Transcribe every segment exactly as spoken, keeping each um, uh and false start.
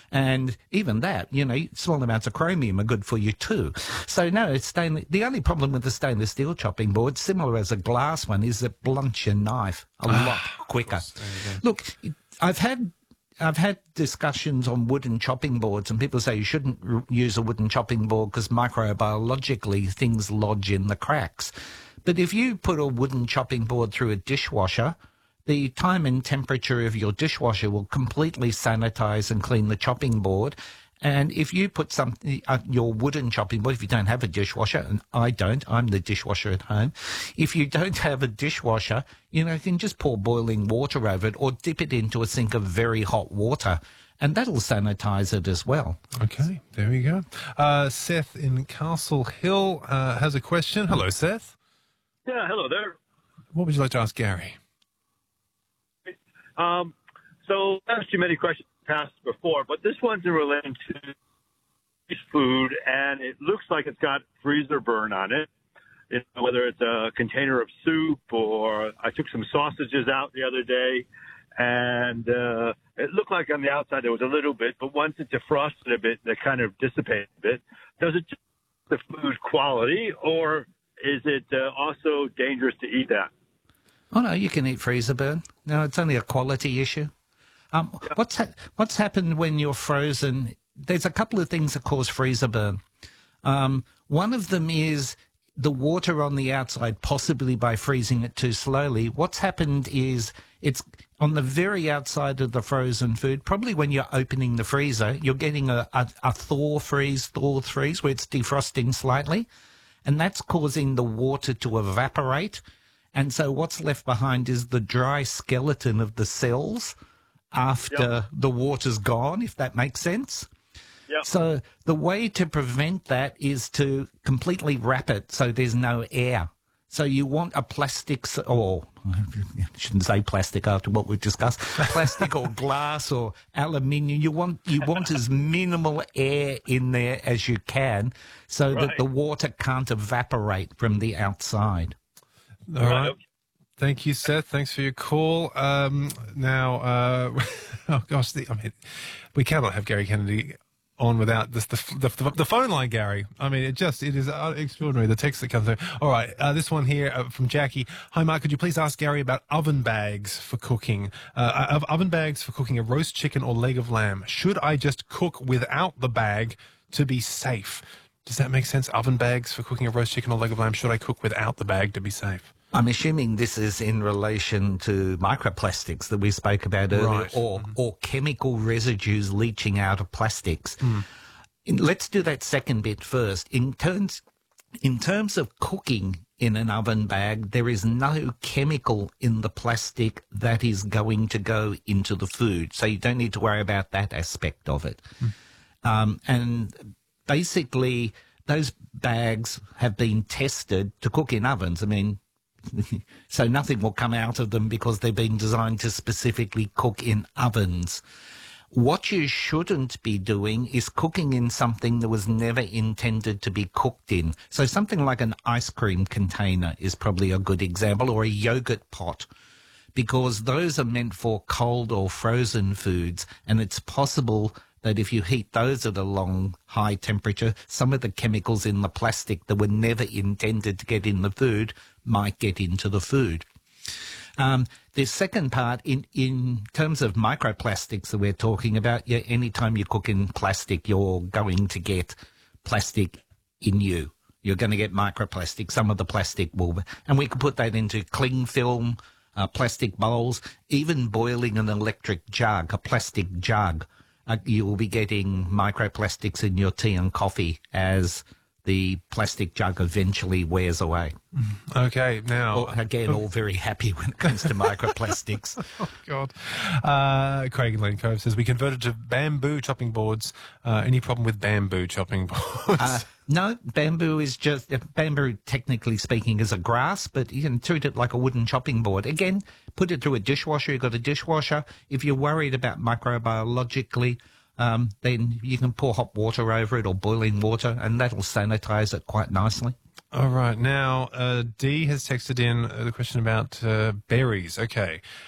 And even that, you know, small amounts of chromium are good for you too. So no, it's stainless. The only problem with the stainless steel chopping board, similar as a glass one, is it blunts your knife a lot quicker. Look, I've had I've had discussions on wooden chopping boards, and people say you shouldn't r- use a wooden chopping board because microbiologically things lodge in the cracks. But if you put a wooden chopping board through a dishwasher, the time and temperature of your dishwasher will completely sanitize and clean the chopping board. And if you put some uh, your wooden chopping board, if you don't have a dishwasher, and I don't, I'm the dishwasher at home. If you don't have a dishwasher, you know, you can just pour boiling water over it or dip it into a sink of very hot water, and that'll sanitize it as well. Okay, there we go. Uh, Seth in Castle Hill uh, has a question. Hello, Seth. Yeah, hello there. What would you like to ask Gary? Um, so I've asked you many questions past before, but this one's in relation to food, and it looks like it's got freezer burn on it. It, whether it's a container of soup, or I took some sausages out the other day, and uh, it looked like on the outside there was a little bit, but once it defrosted a bit, it kind of dissipated a bit. Does it change the food quality, or is it uh, also dangerous to eat that? Oh, no, you can eat freezer burn. No, it's only a quality issue. Um, Yeah. what's ha- what's happened when you're frozen? There's a couple of things that cause freezer burn. Um, one of them is the water on the outside, possibly by freezing it too slowly. What's happened is it's on the very outside of the frozen food. Probably when you're opening the freezer, you're getting a, a, a thaw freeze, thaw freeze, where it's defrosting slightly, and that's causing the water to evaporate. And so what's left behind is the dry skeleton of the cells after Yep. the water's gone, if that makes sense. Yep. So the way to prevent that is to completely wrap it so there's no air. So you want a plastic, s- or I shouldn't say plastic after what we've discussed, plastic or glass or aluminium. You want you want as minimal air in there as you can so that Right. the water can't evaporate from the outside. All right. okay. Thank you, Seth. Thanks for your call. Um, now, uh, oh gosh, the, I mean, we cannot have Gary Kennedy on without this, the, the the phone line, Gary. I mean, it just it is uh, extraordinary. The text that comes through. All right, uh, this one here uh, from Jackie. Hi, Mark. Could you please ask Gary about oven bags for cooking? Uh, of oven bags for cooking a roast chicken or leg of lamb. Should I just cook without the bag to be safe? Does that make sense? Oven bags for cooking a roast chicken or leg of lamb. Should I cook without the bag to be safe? I'm assuming this is in relation to microplastics that we spoke about earlier, Right. or or chemical residues leaching out of plastics. In- Let's do that second bit first. In terms, in terms of cooking in an oven bag, there is no chemical in the plastic that is going to go into the food, so you don't need to worry about that aspect of it. Um, and basically, those bags have been tested to cook in ovens. I mean, so nothing will come out of them because they've been designed to specifically cook in ovens. What you shouldn't be doing is cooking in something that was never intended to be cooked in. So something like an ice cream container is probably a good example, or a yogurt pot, because those are meant for cold or frozen foods, and it's possible that if you heat those at a long, high temperature, some of the chemicals in the plastic that were never intended to get in the food might get into the food. Um, the second part, in, in terms of microplastics that we're talking about, yeah, anytime you cook in plastic, you're going to get plastic in you. You're going to get microplastic. Some of the plastic will, and we can put that into cling film, uh, plastic bowls, even boiling an electric jug, a plastic jug. Uh, you will be getting microplastics in your tea and coffee as the plastic jug eventually wears away. Okay, now Well, again, all very happy when it comes to microplastics. Oh, God. Uh, Craig in Lane Cove says, we converted to bamboo chopping boards. Uh, any problem with bamboo chopping boards? Uh, no, bamboo is just, uh, bamboo technically speaking is a grass, but you can treat it like a wooden chopping board. Again, put it through a dishwasher. You've got a dishwasher. If you're worried about microbiologically, um, then you can pour hot water over it or boiling water, and that'll sanitize it quite nicely. All right. Now, uh, Dee has texted in uh, the question about uh, berries. Okay.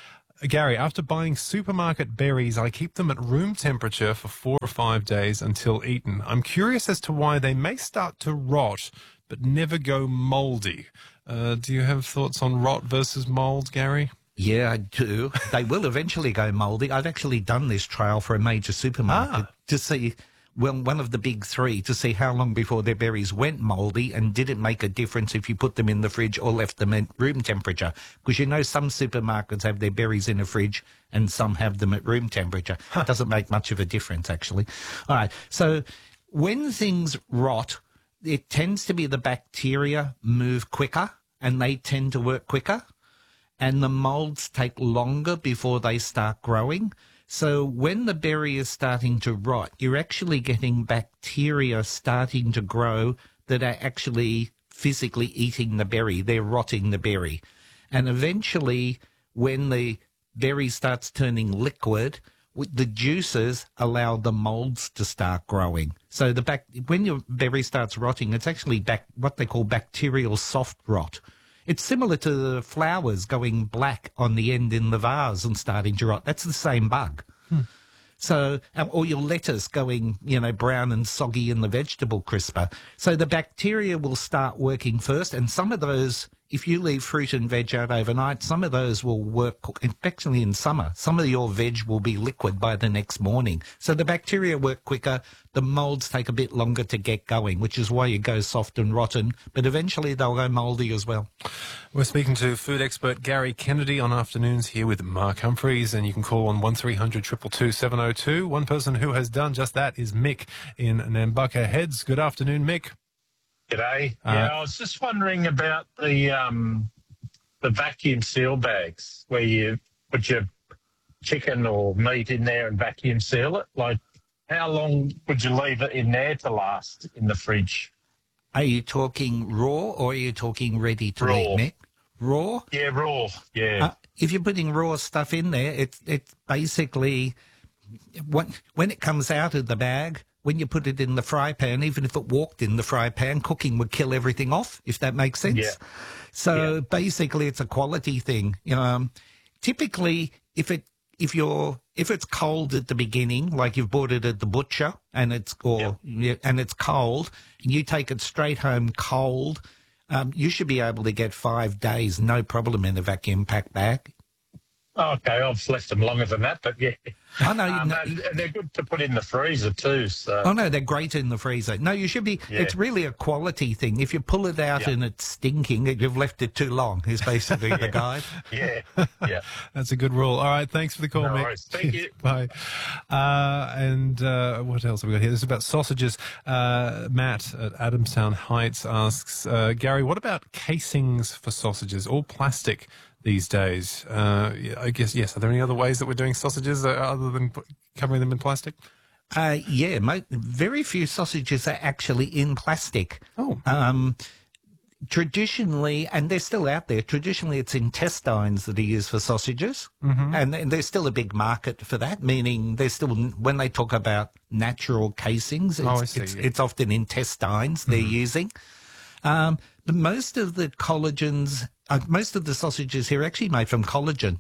Gary, after buying supermarket berries, I keep them at room temperature for four or five days until eaten. I'm curious as to why they may start to rot, but never go mouldy. Uh, do you have thoughts on rot versus mould, Gary? Yeah, I do. They will eventually go mouldy. I've actually done this trial for a major supermarket Ah. to see, well, one of the big three, to see how long before their berries went mouldy and did it make a difference if you put them in the fridge or left them at room temperature. Because you know some supermarkets have their berries in a fridge and some have them at room temperature. It doesn't make much of a difference, actually. All right, so when things rot, it tends to be the bacteria move quicker and they tend to work quicker. And the moulds take longer before they start growing. So when the berry is starting to rot, you're actually getting bacteria starting to grow that are actually physically eating the berry. They're rotting the berry. And eventually, when the berry starts turning liquid, the juices allow the moulds to start growing. So the bac- when your berry starts rotting, it's actually bac- what they call bacterial soft rot. It's similar to the flowers going black on the end in the vase and starting to rot. That's the same bug. Hmm. So, um, or your lettuce going, you know, brown and soggy in the vegetable crisper. So the bacteria will start working first, and some of those, if you leave fruit and veg out overnight, some of those will work, especially in summer. Some of your veg will be liquid by the next morning. So the bacteria work quicker. The moulds take a bit longer to get going, which is why you go soft and rotten, but eventually they'll go mouldy as well. We're speaking to food expert Gary Kennedy on Afternoons here with Mark Humphreys, and you can call on one three hundred two two two seven oh two. One person who has done just that is Mick in Nambucca Heads. Good afternoon, Mick. G'day. Uh, yeah, I was just wondering about the um, the vacuum seal bags where you put your chicken or meat in there and vacuum seal it. Like, how long would you leave it in there to last in the fridge? Are you talking raw or are you talking ready to Raw. eat, Mick? Raw? Yeah, raw. Yeah. Uh, if you're putting raw stuff in there, it's it's basically when when it comes out of the bag, when you put it in the fry pan, even if it walked in the fry pan, cooking would kill everything off, if that makes sense. Yeah. So Yeah. basically, it's a quality thing. You know, um, typically, if it if you're if it's cold at the beginning, like you've bought it at the butcher and it's or yeah, and it's cold, and you take it straight home cold, um, you should be able to get five days no problem in a vacuum pack bag. Okay, I've left them longer than that, but yeah. I know. Um, no, and they're good to put in the freezer too. So. Oh, no, they're great in the freezer. No, you should be, Yeah. it's really a quality thing. If you pull it out Yeah. and it's stinking, you've left it too long, is basically the guide. Yeah, yeah. That's a good rule. All right, thanks for the call, No Mick. worries. Thank you. Bye. Uh, and uh, what else have we got here? This is about sausages. Uh, Matt at Adamstown Heights asks, uh, Gary, what about casings for sausages? All plastic these days. Uh, yeah, I guess, yes. Are there any other ways that we're doing sausages uh, other than pu- covering them in plastic? Uh, yeah, mo- very few sausages are actually in plastic. Oh. Um, traditionally, and they're still out there, traditionally it's intestines that are used for sausages. Mm-hmm. And, and there's still a big market for that, meaning there's still, when they talk about natural casings, it's, Oh, I see, it's, yeah. it's often intestines they're using. Um, but most of the collagens, uh, most of the sausages here are actually made from collagen.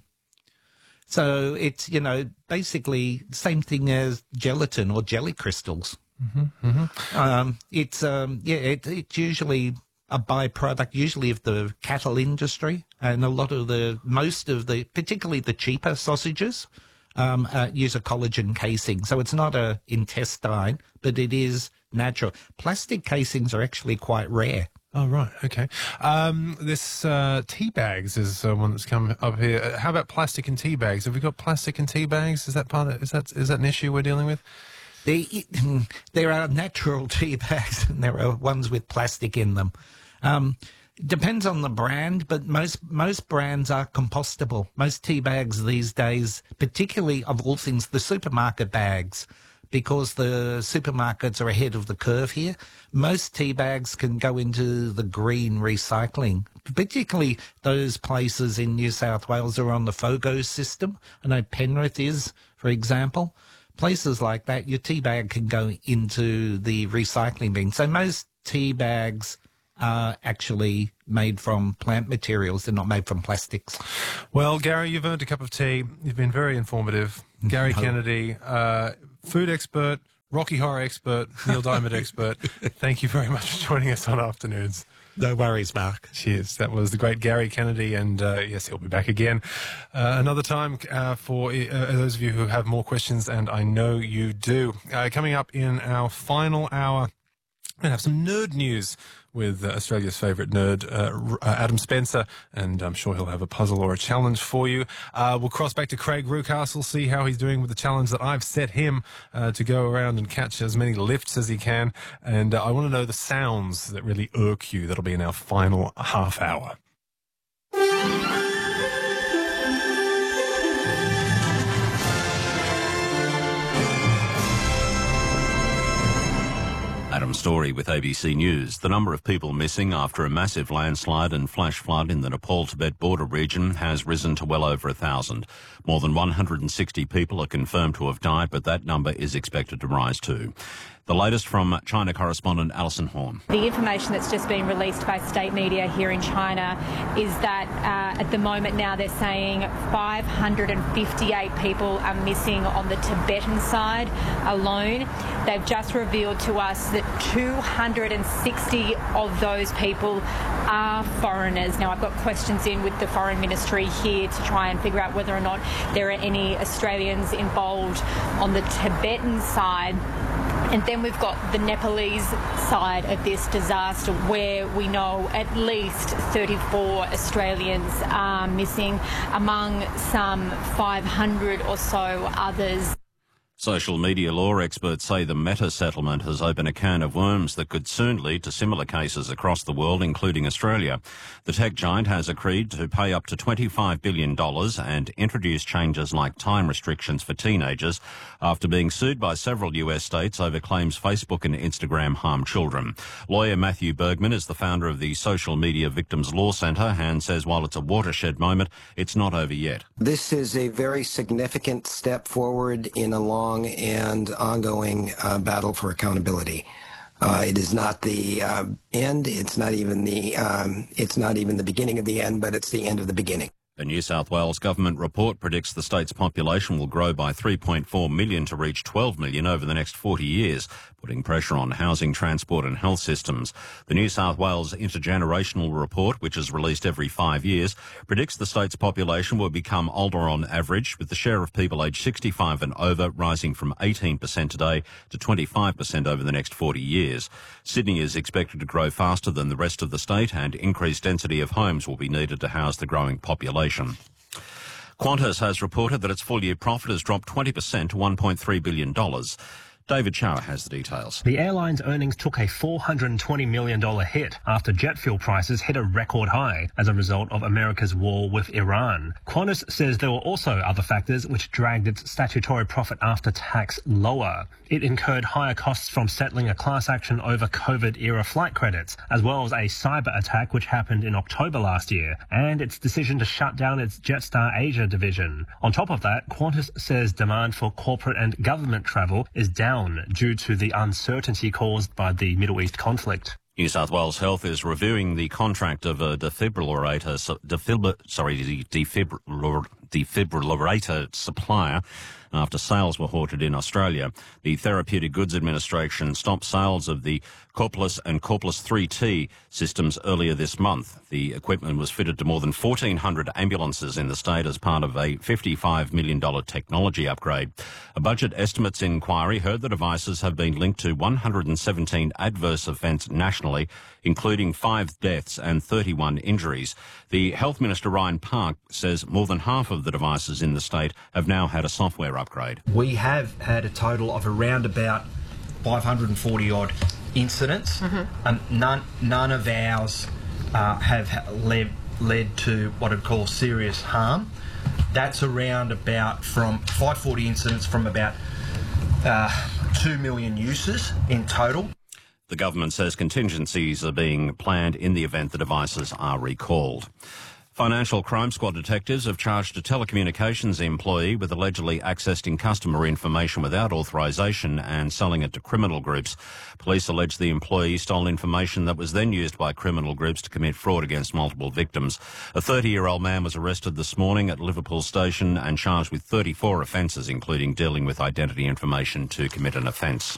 So it's, you know, basically same thing as gelatin or jelly crystals. Mm-hmm, mm-hmm. Um, it's, um, yeah, it, it's usually a byproduct, usually of the cattle industry, and a lot of the, most of the, particularly the cheaper sausages, um, uh, use a collagen casing. So it's not a intestine, but it is natural. Plastic casings are actually quite rare. Oh, right. Okay. Um, this uh, tea bags is uh, one that's come up here. Uh, How about plastic and tea bags? Have we got plastic and tea bags? Is that part of, is that, is that an issue we're dealing with? There, there are natural tea bags and there are ones with plastic in them. Um, depends on the brand, but most most brands are compostable. Most tea bags these days, particularly of all things, the supermarket bags, because the supermarkets are ahead of the curve here. Most tea bags can go into the green recycling, particularly those places in New South Wales that are on the FOGO system. I know Penrith is, for example. Places like that, your tea bag can go into the recycling bin. So most tea bags are actually made from plant materials. They're not made from plastics. Well, Gary, you've earned a cup of tea. You've been very informative. Gary No. Kennedy, uh, food expert, Rocky Horror expert, Neil Diamond expert. Thank you very much for joining us on Afternoons. No worries, Mark. Cheers. That was the great Gary Kennedy, and uh, yes, he'll be back again uh, another time uh, for uh, those of you who have more questions, and I know you do. Uh, coming up in our final hour, we have some nerd news with uh, Australia's favourite nerd, uh, uh, Adam Spencer, and I'm sure he'll have a puzzle or a challenge for you. Uh, we'll cross back to Craig Rucastle, see how he's doing with the challenge that I've set him uh, to go around and catch as many lifts as he can. And uh, I want to know the sounds that really irk you. That'll be in our final half hour. Adam Story with A B C News. The number of people missing after a massive landslide and flash flood in the Nepal-Tibet border region has risen to well over a thousand. More than one hundred sixty people are confirmed to have died, but that number is expected to rise too. The latest from China correspondent Alison Horn. The information that's just been released by state media here in China is that uh, at the moment now they're saying five hundred fifty-eight people are missing on the Tibetan side alone. They've just revealed to us that two hundred sixty of those people are foreigners. Now, I've got questions in with the Foreign Ministry here to try and figure out whether or not there are any Australians involved on the Tibetan side. And then we've got the Nepalese side of this disaster, where we know at least thirty-four Australians are missing, among some five hundred or so others. Social media law experts say the Meta settlement has opened a can of worms that could soon lead to similar cases across the world, including Australia. The tech giant has agreed to pay up to twenty-five billion dollars and introduce changes like time restrictions for teenagers after being sued by several U S states over claims Facebook and Instagram harm children. Lawyer Matthew Bergman is the founder of the Social Media Victims Law Centre and says while it's a watershed moment, it's not over yet. This is a very significant step forward in a long and ongoing uh, battle for accountability. Uh, it is not the uh, end. It's not even the. Um, it's not even the beginning of the end, but it's the end of the beginning. A New South Wales government report predicts the state's population will grow by three point four million to reach twelve million over the next forty years, putting pressure on housing, transport and health systems. The New South Wales Intergenerational Report, which is released every five years, predicts the state's population will become older on average, with the share of people aged sixty-five and over rising from eighteen percent today to twenty-five percent over the next forty years. Sydney is expected to grow faster than the rest of the state, and increased density of homes will be needed to house the growing population. Qantas has reported that its full-year profit has dropped twenty percent to one point three billion dollars. David Chow has the details. The airline's earnings took a four hundred twenty million dollars hit after jet fuel prices hit a record high as a result of America's war with Iran. Qantas says there were also other factors which dragged its statutory profit after tax lower. It incurred higher costs from settling a class action over COVID-era flight credits, as well as a cyber attack which happened in October last year, and its decision to shut down its Jetstar Asia division. On top of that, Qantas says demand for corporate and government travel is down due to the uncertainty caused by the Middle East conflict. New South Wales Health is reviewing the contract of a defibrillator, defibr, sorry, defibrillator, defibrillator supplier after sales were halted in Australia. The Therapeutic Goods Administration stopped sales of the Corpus and Corpus three T systems earlier this month. The equipment was fitted to more than fourteen hundred ambulances in the state as part of a fifty-five million dollars technology upgrade. A budget estimates inquiry heard the devices have been linked to one hundred seventeen adverse events nationally, including five deaths and thirty-one injuries. The Health Minister Ryan Park says more than half of the devices in the state have now had a software upgrade. We have had a total of around about five hundred forty odd incidents. Mm-hmm. Um, none, none of ours uh, have led, led to what I'd call serious harm. That's around about from five hundred forty incidents from about uh, two million uses in total. The government says contingencies are being planned in the event the devices are recalled. Financial Crime Squad detectives have charged a telecommunications employee with allegedly accessing customer information without authorisation and selling it to criminal groups. Police allege the employee stole information that was then used by criminal groups to commit fraud against multiple victims. A thirty-year-old man was arrested this morning at Liverpool Station and charged with thirty-four offences, including dealing with identity information to commit an offence.